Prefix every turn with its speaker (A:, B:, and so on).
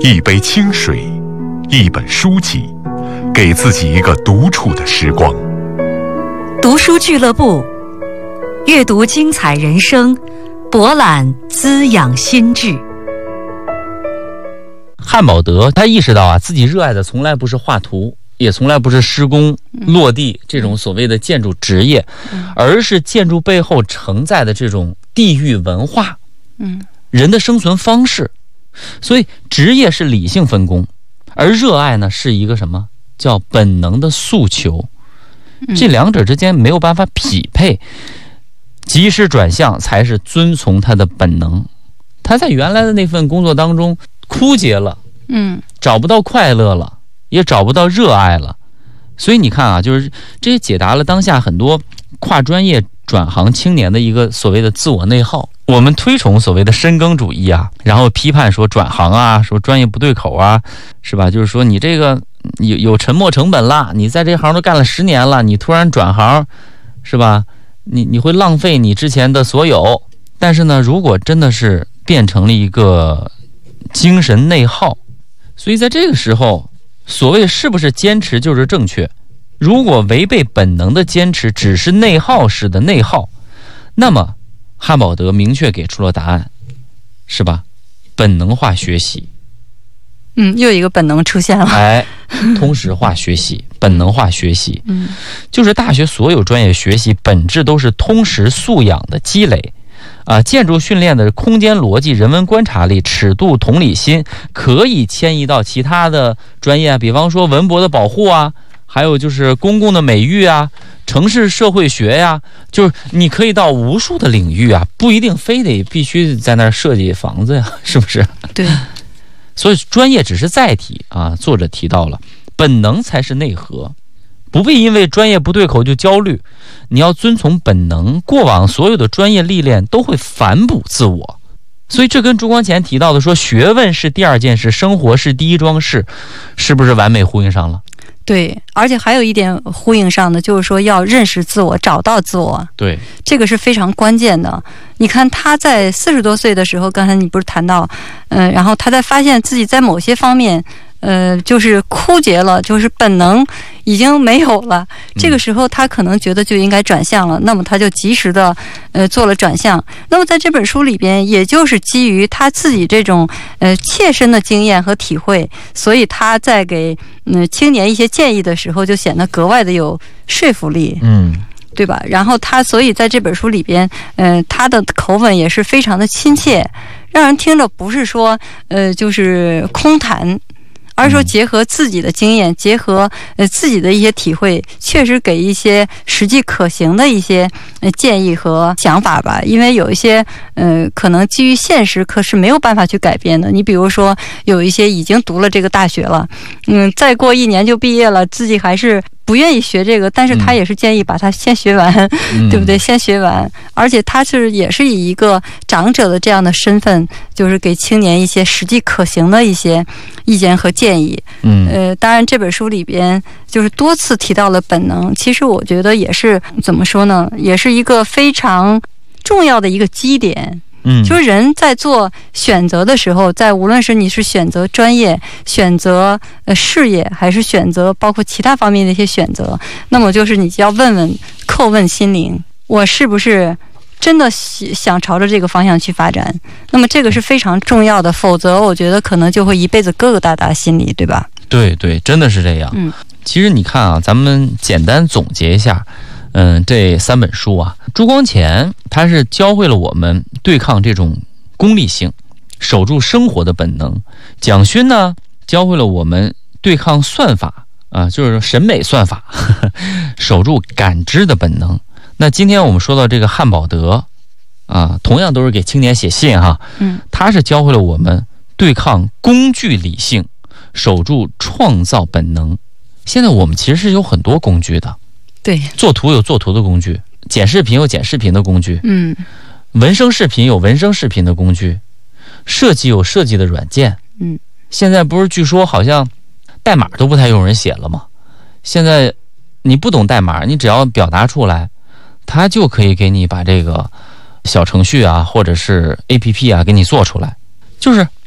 A: 一杯清水，一本书籍，给自己一个独处的时光。
B: 读书俱乐部，阅读精彩人生，博览滋养心智。
C: 汉堡德他意识到自己热爱的从来不是画图，也从来不是施工落地这种所谓的建筑职业，而是建筑背后承载的这种地域文化，人的生存方式。所以职业是理性分工，而热爱呢是一个什么叫本能的诉求，这两者之间没有办法匹配，及时转向才是遵从他的本能。他在原来的那份工作当中枯竭了，找不到快乐了，也找不到热爱了。所以你看就是这也解答了当下很多跨专业转行青年的一个所谓的自我内耗。我们推崇所谓的深耕主义然后批判说转行说专业不对口是吧？就是说你这个有沉没成本了，你在这行都干了10年了，你突然转行是吧？你会浪费你之前的所有。但是呢，如果真的是变成了一个精神内耗，所以在这个时候，所谓是不是坚持就是正确？如果违背本能的坚持只是内耗式的内耗，那么汉堡德明确给出了答案，是吧？本能化学习。
D: 又一个本能出现了。通识化学习，本能化学习，就是大学所有专业学习本质都是通识素养的积累。建筑训练的空间逻辑、人文观察力、尺度、同理心，可以迁移到其他的专业，比方说文博的保护还有就是公共的美育城市社会学就是你可以到无数的领域不一定非得必须在那儿设计房子是不是？对。所以专业只是载体作者提到了本能才是内核，不必因为专业不对口就焦虑，你要遵从本能。过往所有的专业历练都会反哺自我，所以这跟朱光潜提到的说学问是第二件事，生活是第一桩事，是不是完美呼应上了？对，而且还有一点呼应上的就是说要认识自我，找到自我。对，这个是非常关键的。你看他在40多岁的时候，刚才你不是谈到然后他在发现自己在某些方面就是枯竭了，就是本能已经没有了，这个时候他可能觉得就应该转向了，那么他就及时的做了转向。那么在这本书里边，也就是基于他自己这种切身的经验和体会，所以他在给青年一些建议的时候就显得格外的有说服力，对吧？然后他所以在这本书里边他的口吻也是非常的亲切，让人听着不是说就是空谈，而是说结合自己的经验，结合自己的一些体会，确实给一些实际可行的一些建议和想法吧。因为有一些可能基于现实可是没有办法去改变的。你比如说有一些已经读了这个大学了，再过1年就毕业了，自己还是不愿意学这个，但是他也是建议把它先学完，对不对？先学完，而且他也是以一个长者的这样的身份，就是给青年一些实际可行的一些意见和建议。当然这本书里边就是多次提到了本能，其实我觉得也是怎么说呢，也是一个非常重要的一个基点。就是人在做选择的时候，在无论是你是选择专业、选择事业，还是选择包括其他方面的一些选择，那么就是你要叩问心灵，我是不是真的想朝着这个方向去发展？那么这个是非常重要的，否则我觉得可能就会一辈子疙疙瘩瘩心里，对吧？对对，真的是这样。其实你看咱们简单总结一下这3本书朱光潜他是教会了我们对抗这种功利性，守住生活的本能。蒋勋呢教会了我们对抗算法就是审美算法守住感知的本能。那今天我们说到这个汉堡德同样都是给青年写信他是教会了我们对抗工具理性，守住创造本能。现在我们其实是有很多工具的，对，做图有做图的工具，剪视频有剪视频的工具，纹声视频有纹声视频的工具，设计有设计的软件。现在不是据说好像代码都不太用人写了吗？现在你不懂代码，你只要表达出来，它就可以给你把这个小程序或者是 APP 给你做出来。就是